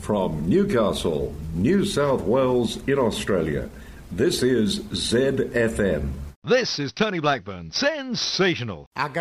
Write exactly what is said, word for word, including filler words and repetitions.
From Newcastle, New South Wales in Australia, this is Z F M. This is Tony Blackburn. Sensational. Our